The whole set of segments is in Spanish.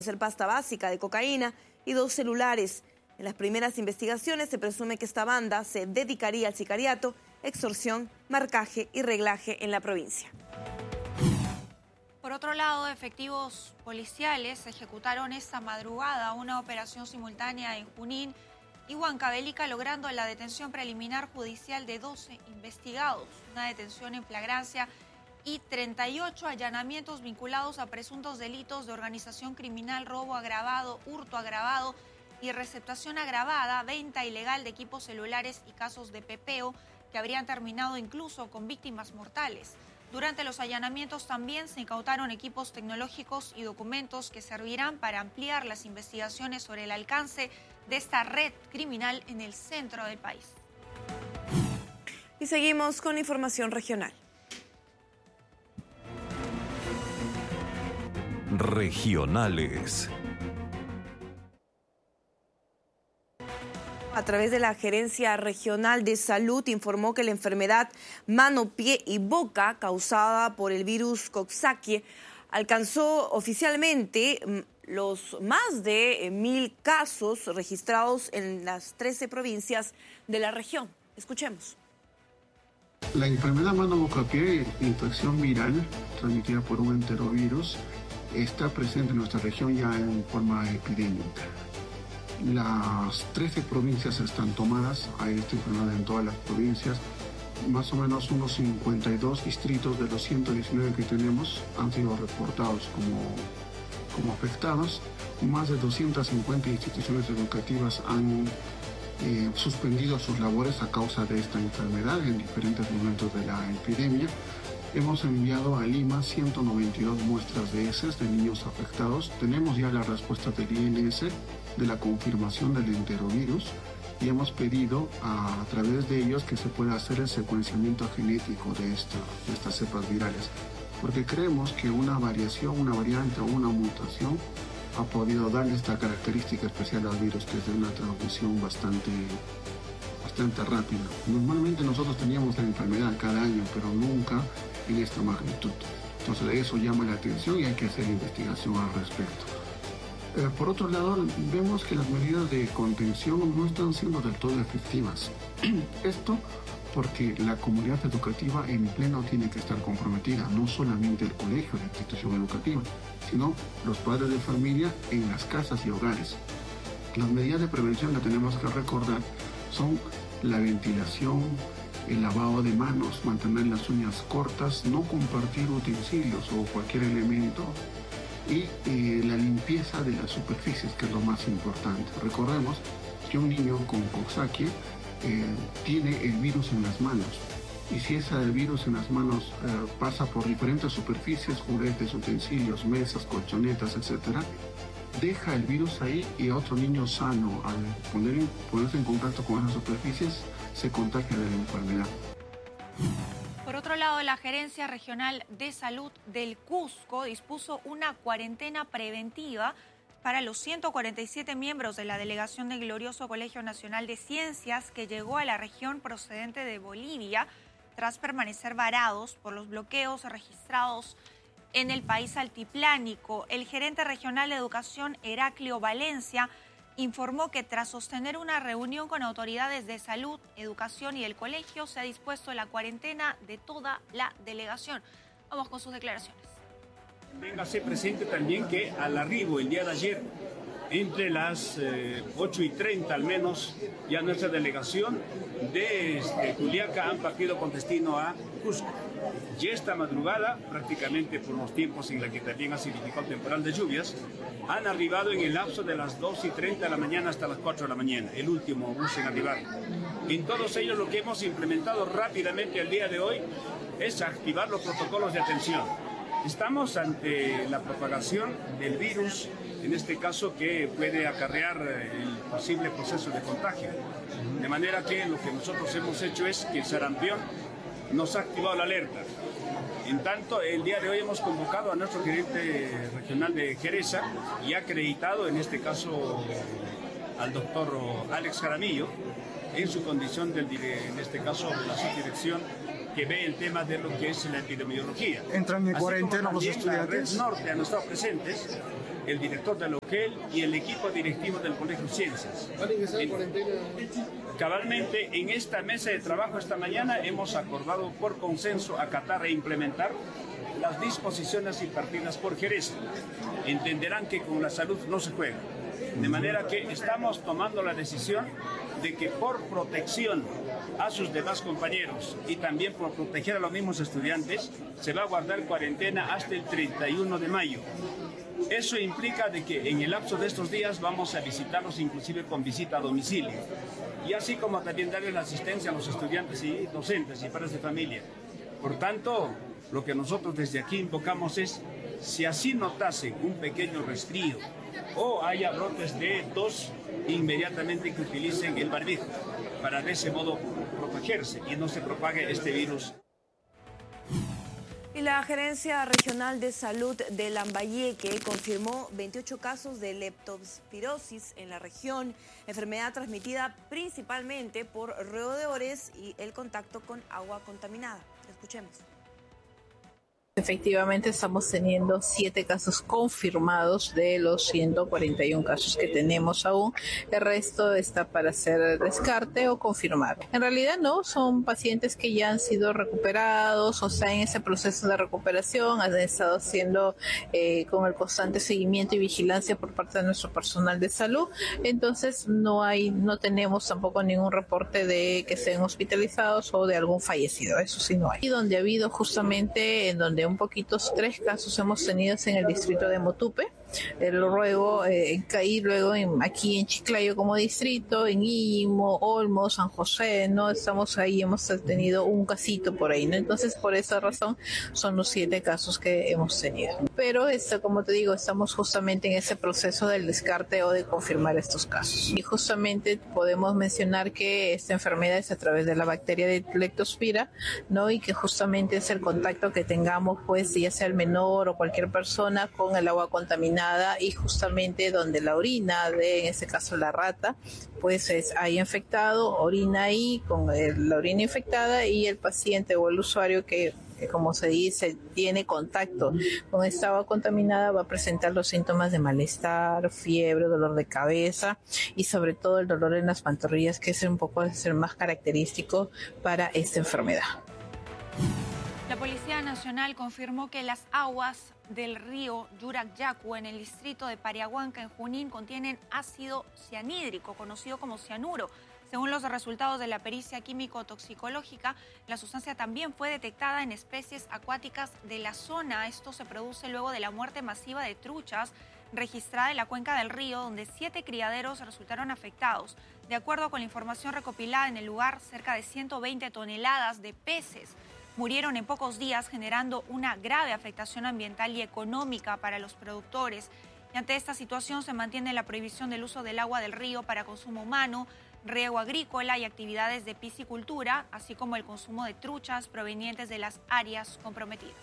ser pasta básica de cocaína y 2 celulares. En las primeras investigaciones se presume que esta banda se dedicaría al sicariato, extorsión, marcaje y reglaje en la provincia. Por otro lado, efectivos policiales ejecutaron esta madrugada una operación simultánea en Junín y Huancavelica, logrando la detención preliminar judicial de 12 investigados, una detención en flagrancia y 38 allanamientos vinculados a presuntos delitos de organización criminal, robo agravado, hurto agravado y receptación agravada, venta ilegal de equipos celulares y casos de pepeo que habrían terminado incluso con víctimas mortales. Durante los allanamientos también se incautaron equipos tecnológicos y documentos que servirán para ampliar las investigaciones sobre el alcance de esta red criminal en el centro del país. Y seguimos con información regional. Regionales. A través de la Gerencia Regional de Salud informó que la enfermedad mano, pie y boca causada por el virus Coxsackie alcanzó oficialmente los más de 1.000 casos registrados en las 13 provincias de la región. Escuchemos. La enfermedad mano, boca, pie, infección viral transmitida por un enterovirus, está presente en nuestra región ya en forma epidémica. Las 13 provincias están tomadas, hay esta enfermedad en todas las provincias. Más o menos unos 52 distritos de los 119 que tenemos han sido reportados como afectados. Más de 250 instituciones educativas han suspendido sus labores a causa de esta enfermedad en diferentes momentos de la epidemia. Hemos enviado a Lima 192 muestras de heces de niños afectados. Tenemos ya la respuesta del INS de la confirmación del enterovirus y hemos pedido a través de ellos que se pueda hacer el secuenciamiento genético de estas cepas virales, porque creemos que una variación, una variante o una mutación ha podido darle esta característica especial al virus, que es de una transmisión bastante rápida. Normalmente nosotros teníamos la enfermedad cada año, pero nunca en esta magnitud. Entonces eso llama la atención y hay que hacer investigación al respecto. Por otro lado, vemos que las medidas de contención no están siendo del todo efectivas. Esto porque la comunidad educativa en pleno tiene que estar comprometida, no solamente el colegio, la institución educativa, sino los padres de familia en las casas y hogares. Las medidas de prevención que tenemos que recordar son la ventilación, el lavado de manos, mantener las uñas cortas, no compartir utensilios o cualquier elemento, y la limpieza de las superficies, que es lo más importante. Recordemos que un niño con Coxsackie tiene el virus en las manos, y si ese virus en las manos pasa por diferentes superficies, juguetes, utensilios, mesas, colchonetas, etc., deja el virus ahí, y a otro niño sano, al ponerse en contacto con esas superficies, se contagia de la enfermedad. Por otro lado, la Gerencia Regional de Salud del Cusco dispuso una cuarentena preventiva para los 147 miembros de la delegación del Glorioso Colegio Nacional de Ciencias que llegó a la región procedente de Bolivia tras permanecer varados por los bloqueos registrados en el país altiplánico. El gerente regional de educación, Heraclio Valencia, informó que tras sostener una reunión con autoridades de salud, educación y el colegio, se ha dispuesto la cuarentena de toda la delegación. Vamos con sus declaraciones. Téngase presente también que al arribo el día de ayer, entre las 8:30 al menos, ya nuestra delegación de Juliaca han partido con destino a Cusco. Y esta madrugada, prácticamente por los tiempos en los que también ha significado temporal de lluvias, han arribado en el lapso de las 2:30 de la mañana hasta las 4 de la mañana, el último bus en arribar. En todos ellos lo que hemos implementado rápidamente el día de hoy es activar los protocolos de atención. Estamos ante la propagación del virus, en este caso que puede acarrear el posible proceso de contagio. De manera que lo que nosotros hemos hecho es que el sarampión nos ha activado la alerta. En tanto, el día de hoy hemos convocado a nuestro gerente regional de Jereza y acreditado, en este caso, al doctor Alex Jaramillo, en su condición, en este caso, de la subdirección que ve el tema de lo que es la epidemiología. ¿Entran en cuarentena los estudiantes? La Red Norte han estado presentes el director del hotel y el equipo directivo del Colegio Ciencias. Cabalmente, en esta mesa de trabajo esta mañana hemos acordado por consenso acatar e implementar las disposiciones impartidas por Jerez. Entenderán que con la salud no se juega. De manera que estamos tomando la decisión de que por protección a sus demás compañeros y también por proteger a los mismos estudiantes, se va a guardar cuarentena hasta el 31 de mayo. Eso implica de que en el lapso de estos días vamos a visitarlos inclusive con visita a domicilio. Y así como también darle la asistencia a los estudiantes y docentes y padres de familia. Por tanto, lo que nosotros desde aquí invocamos es, si así notasen un pequeño resfrío o haya brotes de tos, inmediatamente que utilicen el barbijo para de ese modo protegerse y no se propague este virus. Y la Gerencia Regional de Salud de Lambayeque confirmó 28 casos de leptospirosis en la región, enfermedad transmitida principalmente por roedores y el contacto con agua contaminada. Escuchemos. Efectivamente, estamos teniendo 7 casos confirmados de los 141 casos que tenemos aún. El resto está para hacer descarte o confirmar. En realidad no, son pacientes que ya han sido recuperados o están en ese proceso de recuperación, han estado haciendo con el constante seguimiento y vigilancia por parte de nuestro personal de salud. Entonces no tenemos tampoco ningún reporte de que estén hospitalizados o de algún fallecido, eso sí no hay. Y donde ha habido justamente, en donde un poquito 3 casos hemos tenido en el distrito de Motupe, luego en Caí, luego aquí en Chiclayo como distrito, en Imo, Olmo, San José, ¿no? Estamos ahí, hemos tenido un casito por ahí, ¿no? Entonces por esa razón son los 7 casos que hemos tenido. Pero como te digo, estamos justamente en ese proceso del descarte o de confirmar estos casos. Y justamente podemos mencionar que esta enfermedad es a través de la bacteria de Leptospira, ¿no? Y que justamente es el contacto que tengamos, pues, ya sea el menor o cualquier persona con el agua contaminada y justamente donde la orina de, en este caso la rata, pues es ahí infectado, orina ahí con la orina infectada y el paciente o el usuario que como se dice, tiene contacto con esta agua contaminada va a presentar los síntomas de malestar, fiebre, dolor de cabeza y sobre todo el dolor en las pantorrillas, que es un poco el más característico para esta enfermedad. La Policía Nacional confirmó que las aguas del río Yurac-Yacu en el distrito de Pariahuanca, en Junín, contienen ácido cianhídrico, conocido como cianuro. Según los resultados de la pericia químico-toxicológica, la sustancia también fue detectada en especies acuáticas de la zona. Esto se produce luego de la muerte masiva de truchas registrada en la cuenca del río, donde 7 criaderos resultaron afectados. De acuerdo con la información recopilada en el lugar, cerca de 120 toneladas de peces murieron en pocos días, generando una grave afectación ambiental y económica para los productores. Y ante esta situación se mantiene la prohibición del uso del agua del río para consumo humano, riego agrícola y actividades de piscicultura, así como el consumo de truchas provenientes de las áreas comprometidas.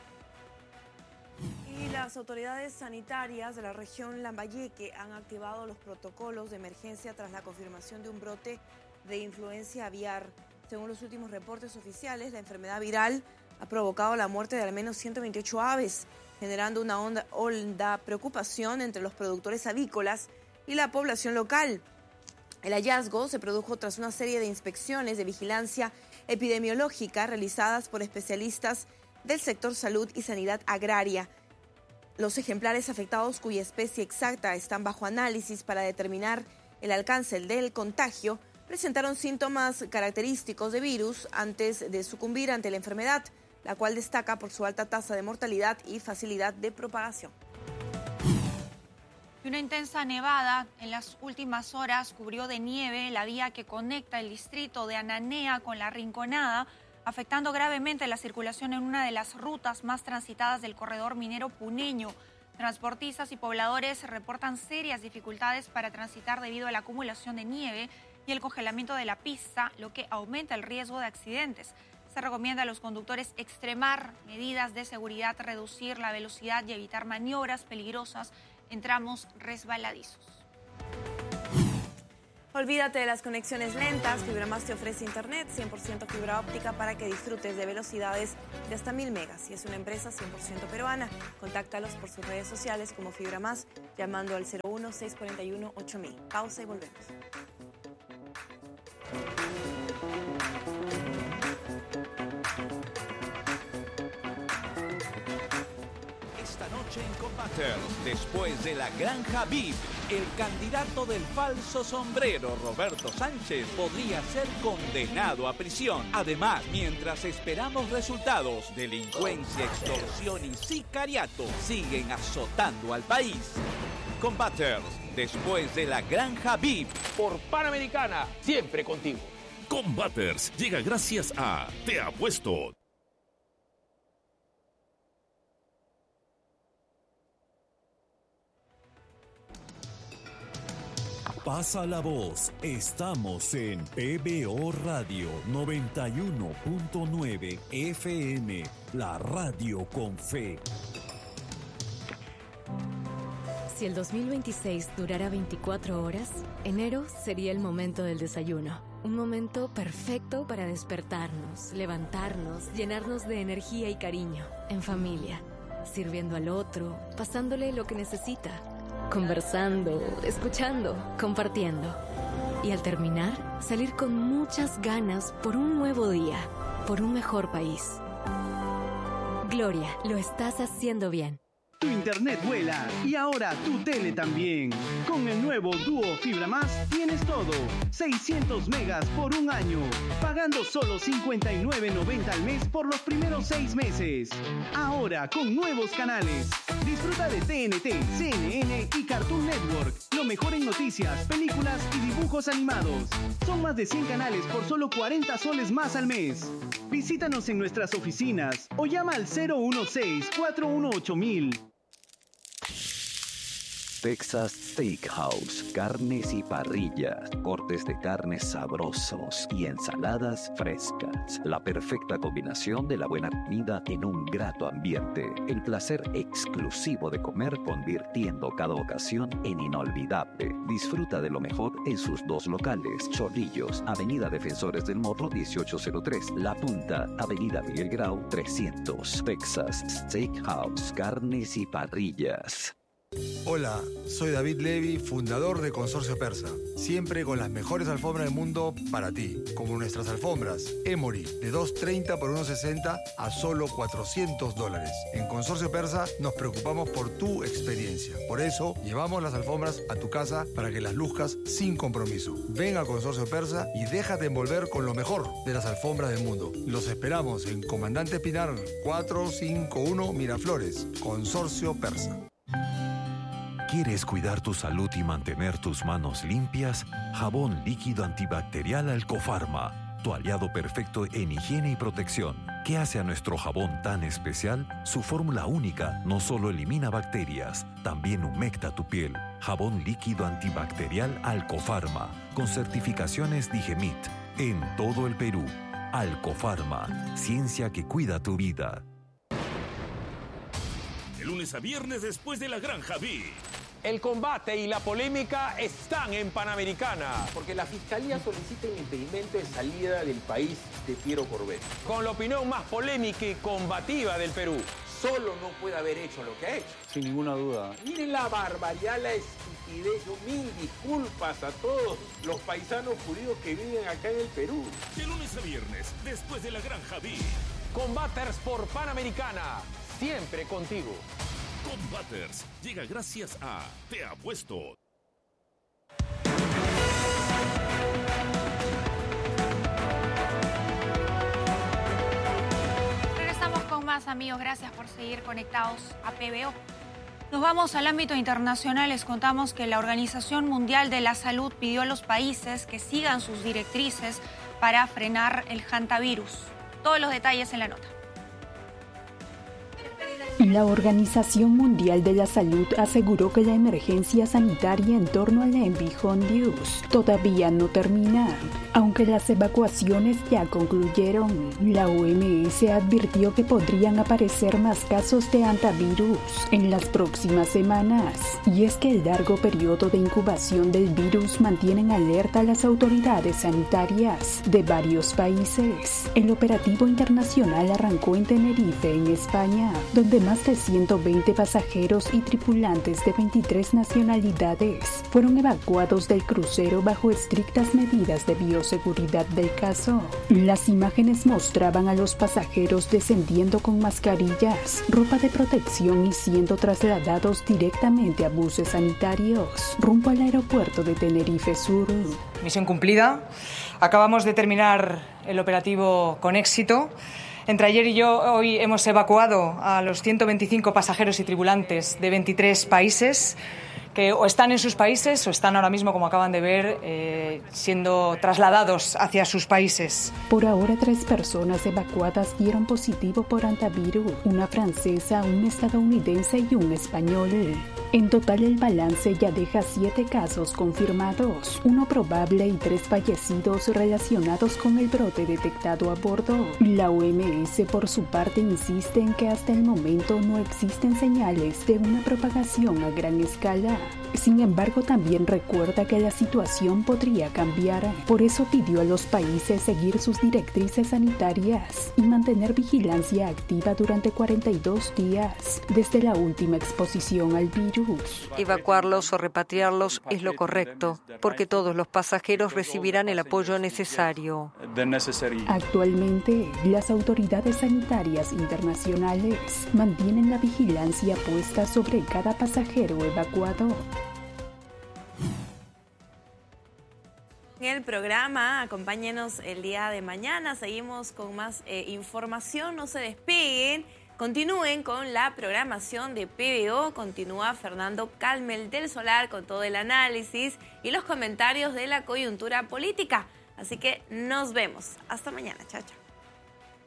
Y las autoridades sanitarias de la región Lambayeque han activado los protocolos de emergencia tras la confirmación de un brote de influencia aviar. Según los últimos reportes oficiales, la enfermedad viral ha provocado la muerte de al menos 128 aves, generando una honda preocupación entre los productores avícolas y la población local. El hallazgo se produjo tras una serie de inspecciones de vigilancia epidemiológica realizadas por especialistas del sector salud y sanidad agraria. Los ejemplares afectados, cuya especie exacta están bajo análisis para determinar el alcance del contagio, presentaron síntomas característicos de virus antes de sucumbir ante la enfermedad, la cual destaca por su alta tasa de mortalidad y facilidad de propagación. Una intensa nevada en las últimas horas cubrió de nieve la vía que conecta el distrito de Ananea con La Rinconada, afectando gravemente la circulación en una de las rutas más transitadas del corredor minero puneño. Transportistas y pobladores reportan serias dificultades para transitar debido a la acumulación de nieve y el congelamiento de la pista, lo que aumenta el riesgo de accidentes. Se recomienda a los conductores extremar medidas de seguridad, reducir la velocidad y evitar maniobras peligrosas en tramos resbaladizos. Olvídate de las conexiones lentas. FibraMás te ofrece internet 100% fibra óptica para que disfrutes de velocidades de hasta 1000 megas. Y es una empresa 100% peruana. Contáctalos por sus redes sociales como FibraMás llamando al 01-641-8000. Pausa y volvemos. Esta noche en Combaters, después de la Granja VIP, el candidato del falso sombrero, Roberto Sánchez, podría ser condenado a prisión. Además, mientras esperamos resultados, delincuencia, extorsión y sicariato siguen azotando al país. Combaters, después de la Granja VIP. Por Panamericana, siempre contigo. Combaters llega gracias a Te Apuesto. Pasa la voz, estamos en PBO Radio 91.9 FM, la radio con fe. Si el 2026 durara 24 horas, enero sería el momento del desayuno. Un momento perfecto para despertarnos, levantarnos, llenarnos de energía y cariño, en familia, sirviendo al otro, pasándole lo que necesita. Conversando, escuchando, compartiendo. Y al terminar, salir con muchas ganas por un nuevo día, por un mejor país. Gloria, lo estás haciendo bien. Tu internet vuela y ahora tu tele también. Con el nuevo Duo FibraMás tienes todo. 600 megas por un año, pagando solo $59.90 al mes por los primeros 6 meses. Ahora con nuevos canales. Disfruta de TNT, CNN y Cartoon Network. Lo mejor en noticias, películas y dibujos animados. Son más de 100 canales por solo 40 soles más al mes. Visítanos en nuestras oficinas o llama al 016-418-8000. Texas Steakhouse, carnes y parrillas, cortes de carne sabrosos y ensaladas frescas. La perfecta combinación de la buena comida en un grato ambiente. El placer exclusivo de comer convirtiendo cada ocasión en inolvidable. Disfruta de lo mejor en sus 2 locales. Chorrillos, Avenida Defensores del Morro 1803. La Punta, Avenida Miguel Grau 300. Texas Steakhouse, carnes y parrillas. Hola, soy David Levy, fundador de Consorcio Persa. Siempre con las mejores alfombras del mundo para ti. Como nuestras alfombras Emory, de $230 por $160 a solo $400. En Consorcio Persa nos preocupamos por tu experiencia. Por eso, llevamos las alfombras a tu casa para que las luzcas sin compromiso. Ven a Consorcio Persa y déjate envolver con lo mejor de las alfombras del mundo. Los esperamos en Comandante Pinar 451 Miraflores. Consorcio Persa. ¿Quieres cuidar tu salud y mantener tus manos limpias? Jabón líquido antibacterial Alcofarma, tu aliado perfecto en higiene y protección. ¿Qué hace a nuestro jabón tan especial? Su fórmula única no solo elimina bacterias, también humecta tu piel. Jabón líquido antibacterial Alcofarma, con certificaciones Digemit, en todo el Perú. Alcofarma, ciencia que cuida tu vida. De lunes a viernes después de la Granja VIP. El combate y la polémica están en Panamericana. Porque la Fiscalía solicita el impedimento de salida del país de Piero Corbett. Con la opinión más polémica y combativa del Perú. Solo no puede haber hecho lo que ha hecho. Sin ninguna duda. Miren la barbaridad, la estupidez. Yo mil disculpas a todos los paisanos judíos que viven acá en el Perú. De lunes a viernes después de la Granja VIP. Combaters por Panamericana. Siempre contigo. Combaters llega gracias a Te Apuesto. Regresamos con más, amigos. Gracias por seguir conectados a PBO. Nos vamos al ámbito internacional. Les contamos que la Organización Mundial de la Salud pidió a los países que sigan sus directrices para frenar el hantavirus. Todos los detalles en la nota. La Organización Mundial de la Salud aseguró que la emergencia sanitaria en torno al environvirus todavía no termina. Aunque las evacuaciones ya concluyeron, la OMS advirtió que podrían aparecer más casos de hantavirus en las próximas semanas. Y es que el largo periodo de incubación del virus mantiene en alerta a las autoridades sanitarias de varios países. El operativo internacional arrancó en Tenerife, en España, donde más de 120 pasajeros y tripulantes de 23 nacionalidades fueron evacuados del crucero bajo estrictas medidas de bioseguridad del caso. Las imágenes mostraban a los pasajeros descendiendo con mascarillas, ropa de protección y siendo trasladados directamente a buses sanitarios rumbo al aeropuerto de Tenerife Sur. Misión cumplida. Acabamos de terminar el operativo con éxito. Entre ayer y hoy hemos evacuado a los 125 pasajeros y tripulantes de 23 países que o están en sus países o están ahora mismo, como acaban de ver, siendo trasladados hacia sus países. Por ahora, 3 personas evacuadas dieron positivo por hantavirus, una francesa, un estadounidense y un español. En total, el balance ya deja 7 casos confirmados, 1 probable y 3 fallecidos relacionados con el brote detectado a bordo. La OMS, por su parte, insiste en que hasta el momento no existen señales de una propagación a gran escala. Sin embargo, también recuerda que la situación podría cambiar. Por eso pidió a los países seguir sus directrices sanitarias y mantener vigilancia activa durante 42 días desde la última exposición al virus. Evacuarlos o repatriarlos es lo correcto, porque todos los pasajeros recibirán el apoyo necesario. Actualmente, las autoridades sanitarias internacionales mantienen la vigilancia puesta sobre cada pasajero evacuado. En el programa, acompáñenos el día de mañana, seguimos con más información, no se despeguen, continúen con la programación de PBO, continúa Fernando Calmel del Solar con todo el análisis y los comentarios de la coyuntura política, así que nos vemos, hasta mañana, chao, chao.